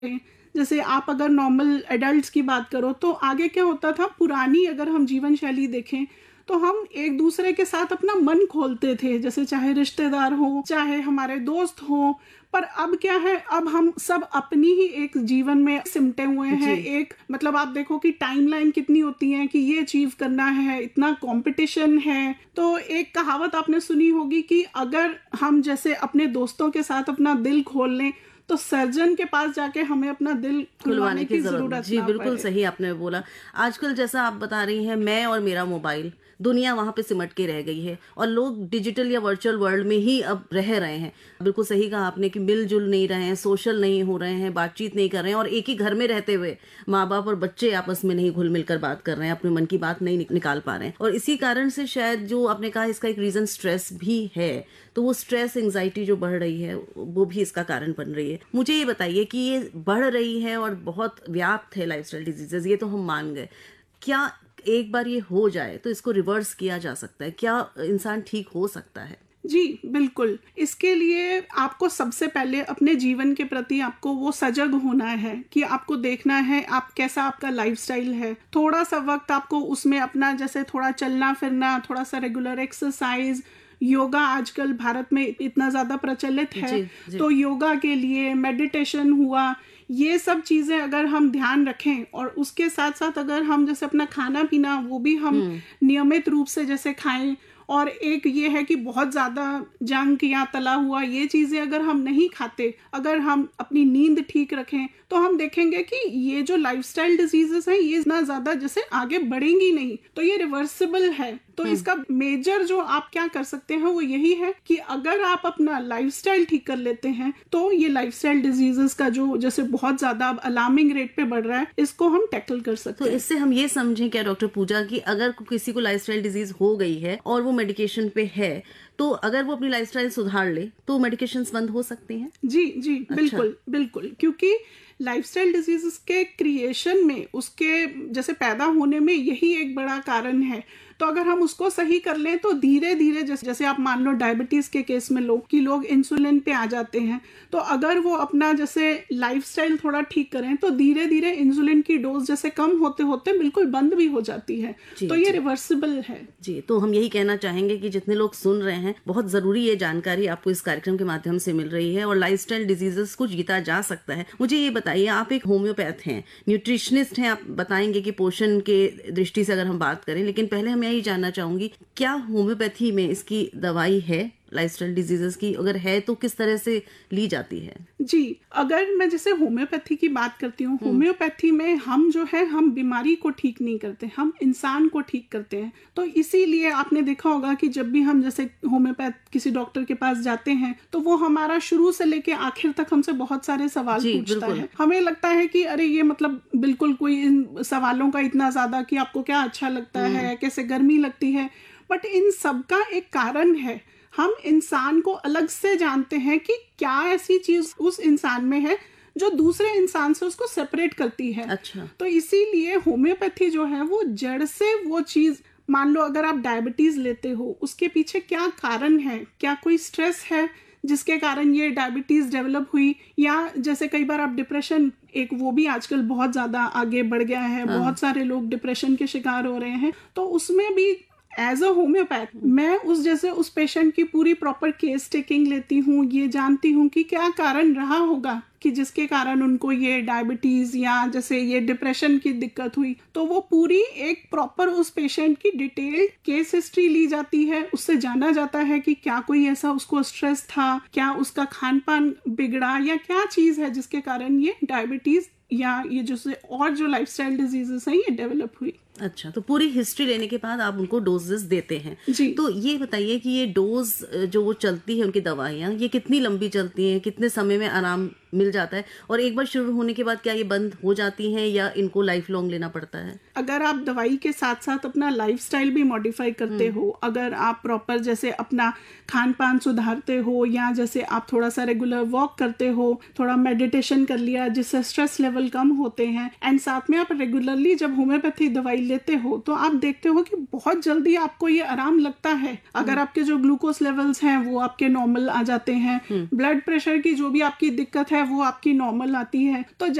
जैसे आप अगर नॉर्मल एडल्ट्स की बात करो तो आगे क्या होता था, पुरानी अगर हम जीवन शैली देखें तो हम एक दूसरे के साथ अपना मन खोलते थे, जैसे चाहे रिश्तेदार हो चाहे हमारे दोस्त हो। पर अब क्या है, अब हम सब अपनी ही एक जीवन में सिमटे हुए हैं। एक मतलब आप देखो कि टाइमलाइन कितनी होती है कि ये अचीव करना है, इतना कंपटीशन है। तो एक कहावत आपने सुनी होगी कि अगर हम जैसे अपने दोस्तों के साथ अपना दिल खोल लें तो सर्जन के पास जाके हमें अपना दिल खुलवाने की जरूरत जी, बिल्कुल सही आपने बोला। आजकल जैसा आप बता रही हैं, मैं और मेरा मोबाइल, दुनिया वहां पे सिमट के रह गई है और लोग डिजिटल या वर्चुअल वर्ल्ड में ही अब रह रहे हैं। बिल्कुल सही कहा आपने कि मिलजुल नहीं रहे हैं, सोशल नहीं हो रहे हैं, बातचीत नहीं कर रहे हैं, और एक ही घर में रहते हुए माँ बाप और बच्चे आपस में नहीं घुल मिलकर बात कर रहे हैं, अपने मन की बात नहीं निकाल पा रहे हैं। और इसी कारण से शायद जो आपने कहा इसका एक रीजन स्ट्रेस भी है, तो वो स्ट्रेस एंजाइटी जो बढ़ रही है वो भी इसका कारण बन रही है। मुझे ये बताइए कि ये बढ़ रही है और बहुत व्याप्त है लाइफस्टाइल डिजीजेज, ये तो हम मान गए। क्या एक बार ये हो जाए तो इसको रिवर्स किया जा सकता है? क्या इंसान ठीक हो सकता है? जी बिल्कुल। इसके लिए आपको सबसे पहले अपने जीवन के प्रति आपको वो सजग होना है कि आपको देखना है आप कैसा आपका लाइफस्टाइल है। थोड़ा सा वक्त आपको उसमें अपना, जैसे थोड़ा चलना फिरना, थोड़ा सा रेगुलर एक्सरसाइज, योगा आजकल भारत में इतना ज्यादा प्रचलित है। जी। तो योगा के लिए मेडिटेशन हुआ, ये सब चीजें अगर हम ध्यान रखें और उसके साथ साथ अगर हम जैसे अपना खाना पीना वो भी हम नियमित रूप से जैसे खाएं, और एक ये है कि बहुत ज्यादा जंक या तला हुआ ये चीजें अगर हम नहीं खाते, अगर हम अपनी नींद ठीक रखें, तो हम देखेंगे कि ये जो लाइफस्टाइल डिजीजेस हैं ये इतना ज्यादा जैसे आगे बढ़ेंगी नहीं, तो ये रिवर्सिबल है। तो इसका मेजर जो आप क्या कर सकते हैं वो यही है कि अगर आप अपना लाइफस्टाइल ठीक कर लेते हैं तो ये लाइफस्टाइल डिजीजेस का जो जैसे बहुत ज्यादा अलार्मिंग रेट पे बढ़ रहा है, इसको हम टैकल कर सकते हैं। तो इससे हम ये समझें क्या डॉक्टर पूजा कि अगर किसी को लाइफस्टाइल डिजीज हो गई है और वो मेडिकेशन पे है, तो अगर वो अपनी लाइफस्टाइल सुधार ले तो मेडिकेशंस बंद हो सकती हैं? जी जी। अच्छा। बिल्कुल बिल्कुल, क्योंकि लाइफस्टाइल डिजीजेस के क्रिएशन में, उसके जैसे पैदा होने में यही एक बड़ा कारण है। तो अगर हम उसको सही कर लें तो धीरे धीरे जैसे आप मान लो डायबिटीज के केस में लोग इंसुलिन पे आ जाते हैं, तो अगर वो अपना जैसे लाइफस्टाइल थोड़ा ठीक करें तो धीरे धीरे इंसुलिन की डोज जैसे कम होते होते बिल्कुल बंद भी हो जाती है। तो ये रिवर्सिबल है। जी, तो हम यही कहना चाहेंगे कि जितने लोग सुन रहे हैं, बहुत जरूरी ये जानकारी आपको इस कार्यक्रम के माध्यम से मिल रही है और लाइफस्टाइल डिजीजेस को जीता जा सकता है। मुझे ये बताइए, आप एक होम्योपैथ हैं, न्यूट्रिशनिस्ट हैं, आप बताएंगे कि पोषण के दृष्टि से अगर हम बात करें, लेकिन पहले हम यही जानना चाहूंगी क्या होम्योपैथी में इसकी दवाई है लाइफस्टाइल डिजीजेस की? अगर है तो किस तरह से ली जाती है? जी, अगर मैं जैसे होम्योपैथी की बात करती हूँ, होम्योपैथी में हम जो है हम बीमारी को ठीक नहीं करते, हम इंसान को ठीक करते हैं। तो इसीलिए आपने देखा होगा कि जब भी हम जैसे होम्योपैथ किसी डॉक्टर के पास जाते हैं तो वो हमारा शुरू से लेके आखिर तक हमसे बहुत सारे सवाल पूछता है। हमें लगता है कि अरे ये मतलब बिल्कुल कोई इन सवालों का इतना ज्यादा कि आपको क्या अच्छा लगता है, कैसे गर्मी लगती है, बट इन सब का एक कारण है। हम इंसान को अलग से जानते हैं कि क्या ऐसी चीज उस इंसान में है जो दूसरे इंसान से उसको सेपरेट करती है। अच्छा। तो इसीलिए होम्योपैथी जो है वो जड़ से वो चीज, मान लो अगर आप डायबिटीज लेते हो, उसके पीछे क्या कारण है, क्या कोई स्ट्रेस है जिसके कारण ये डायबिटीज डेवलप हुई, या जैसे कई बार आप डिप्रेशन, एक वो भी आजकल बहुत ज्यादा आगे बढ़ गया है, बहुत सारे लोग डिप्रेशन के शिकार हो रहे हैं। तो उसमें भी एज अ होम्योपैथ मैं उस पेशेंट की पूरी प्रॉपर केस टेकिंग लेती हूँ, ये जानती हूँ कि क्या कारण रहा होगा कि जिसके कारण उनको ये डायबिटीज या जैसे ये डिप्रेशन की दिक्कत हुई। तो वो पूरी एक प्रॉपर उस पेशेंट की डिटेल्ड केस हिस्ट्री ली जाती है, उससे जाना जाता है कि क्या कोई ऐसा उसको स्ट्रेस था, क्या उसका खान पान बिगड़ा, या क्या चीज है जिसके कारण ये डायबिटीज या ये जो लाइफस्टाइल डिजीजेस हैं ये डेवलप हुई। अच्छा, तो पूरी हिस्ट्री लेने के बाद आप उनको डोजेस देते हैं। जी। तो ये बताइए कि ये डोज जो वो चलती है उनकी दवाइयाँ, ये कितनी लंबी चलती हैं, कितने समय में आराम मिल जाता है, और एक बार शुरू होने के बाद क्या ये बंद हो जाती हैं या इनको लाइफ लॉन्ग लेना पड़ता है? अगर आप दवाई के साथ साथ अपना लाइफस्टाइल भी मॉडिफाई करते हो, अगर आप प्रॉपर जैसे अपना खान पान सुधारते हो, या जैसे आप थोड़ा सा रेगुलर वॉक करते हो, थोड़ा मेडिटेशन कर लिया जिससे स्ट्रेस लेवल कम होते हैं, एंड साथ में आप रेगुलरली जब होम्योपैथी दवाई लेते हो तो आप देखते हो कि बहुत जल्दी आपको ये आराम लगता है। अगर आपके जो ग्लूकोज लेवल्स हैं वो आपके नॉर्मल आ जाते हैं, ब्लड प्रेशर की जो भी आपकी दिक्कत है है वो आपकी नॉर्मल आती है। तो